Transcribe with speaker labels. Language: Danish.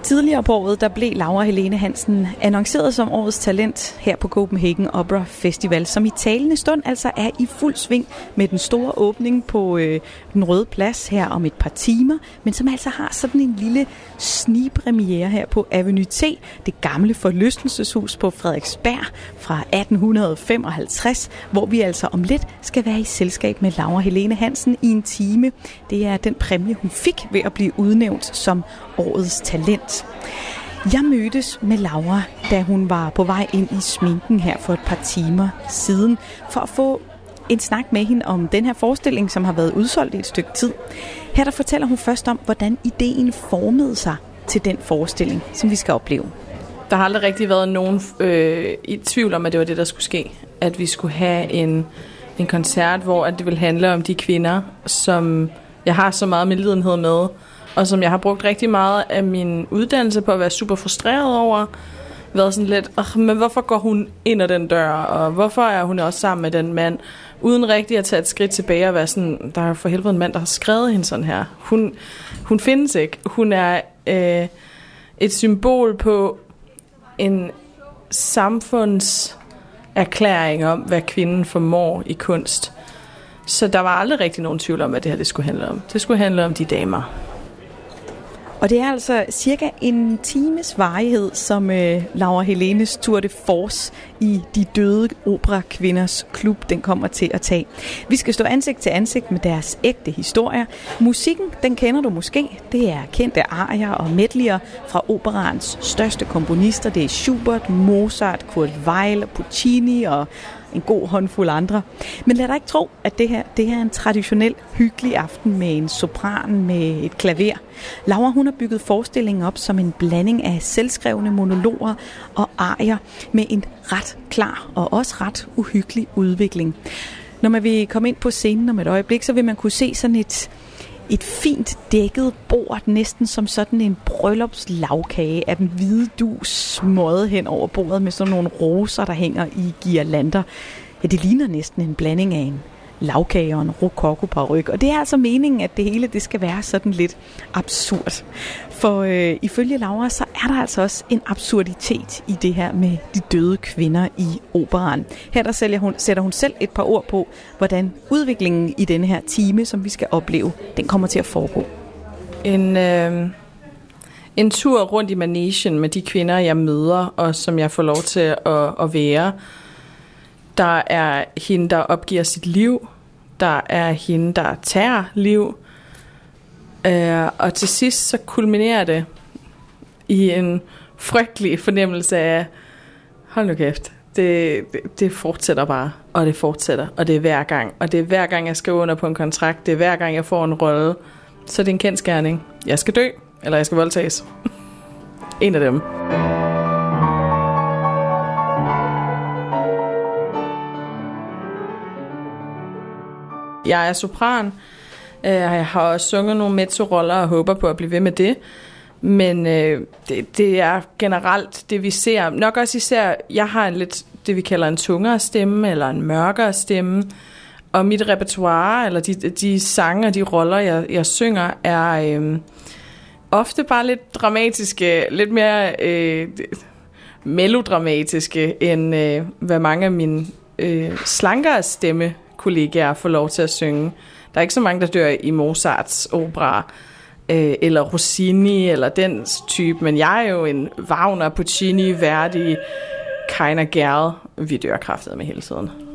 Speaker 1: Tidligere på året, der blev Laura Helene Hansen annonceret som årets talent her på Copenhagen Opera Festival, som i talende stund altså er i fuld sving med den store åbning på den Røde Plads her om et par timer, men som altså har sådan en lille snigpremiere her på Avenue T, det gamle forlystelseshus på Frederiksberg fra 1855, hvor vi altså om lidt skal være i selskab med Laura Helene Hansen i en time. Det er den præmie, hun fik ved at blive udnævnt som årets talent. Jeg mødtes med Laura, da hun var på vej ind i sminken her for et par timer siden, for at få en snak med hende om den her forestilling, som har været udsolgt i et stykke tid. Her der fortæller hun først om, hvordan ideen formede sig til den forestilling, som vi skal opleve.
Speaker 2: Der har aldrig rigtig været nogen i tvivl om, at det var det, der skulle ske. At vi skulle have en koncert, hvor at det ville handle om de kvinder, som jeg har så meget medlidenhed med, og som jeg har brugt rigtig meget af min uddannelse på at være super frustreret over. Været sådan lidt, men hvorfor går hun ind ad den dør, og hvorfor er hun også sammen med den mand, uden rigtig at tage et skridt tilbage og være sådan, der er for helvede en mand, der har skrevet hende sådan her. Hun findes ikke. Hun er et symbol på en samfundserklæring om, hvad kvinden formår i kunst. Så der var aldrig rigtig nogen tvivl om, hvad det her det skulle handle om. Det skulle handle om de damer.
Speaker 1: Og det er altså cirka en times varighed, som Laura Helenes Tour de Force i De Døde Operakvinders Klub, den kommer til at tage. Vi skal stå ansigt til ansigt med deres ægte historier. Musikken, den kender du måske. Det er kendte arier og medleyer fra operaens største komponister. Det er Schubert, Mozart, Kurt Weill, Puccini og en god håndfuld andre. Men lad dig ikke tro, at det her er en traditionel, hyggelig aften med en sopran med et klaver. Laura, hun har bygget forestillingen op som en blanding af selvskrevne monologer og arier med en ret klar og også ret uhyggelig udvikling. Når man vil komme ind på scenen om et øjeblik, så vil man kunne se sådan et fint dækket bord, næsten som sådan en bryllupslagkage af den hvide dus smøget hen over bordet med sådan nogle roser, der hænger i guirlander. Ja, det ligner næsten en blanding af en lagkage og en rokoko-paryk. Og det er altså meningen, at det hele det skal være sådan lidt absurd. For ifølge Laura, så er der altså også en absurditet i det her med de døde kvinder i operaen. Her der sætter hun selv et par ord på, hvordan udviklingen i denne her time, som vi skal opleve, den kommer til at foregå.
Speaker 2: En tur rundt i Manegen med de kvinder, jeg møder, og som jeg får lov til at være. Der er hende, der opgiver sit liv. Der er hende, der tager liv. Og til sidst så kulminerer det i en frygtelig fornemmelse af, hold nu kæft, det fortsætter bare, og det fortsætter, og det er hver gang. Og det er hver gang, jeg skriver under på en kontrakt, det er hver gang, jeg får en rolle. Så det er en kendsgerning. Jeg skal dø, eller jeg skal voldtages. En af dem. Jeg er sopran. Jeg har også sunget nogle mezzo-roller og håber på at blive ved med det. Men det er generelt det, vi ser. Nok også især, jeg har en lidt, det vi kalder en tungere stemme, eller en mørkere stemme. Og mit repertoire, eller de sange og de roller, jeg synger, er ofte bare lidt dramatiske, lidt mere melodramatiske, end hvad mange af mine slankere stemmekollegaer får lov til at synge. Der er ikke så mange, der dør i Mozarts opera, eller Rossini, eller den type, men jeg er jo en Wagner, Puccini, Verdi, Kainer Gerl. Vi dør kraftigt med hele tiden.